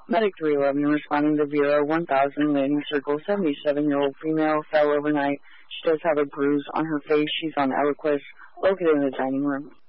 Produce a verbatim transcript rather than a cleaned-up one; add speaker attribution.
Speaker 1: Medic three eleven responding to Vero one thousand, landing circle, seventy-seven-year-old female, fell overnight. She does have a bruise on her face. She's on Eliquis, located in the dining room.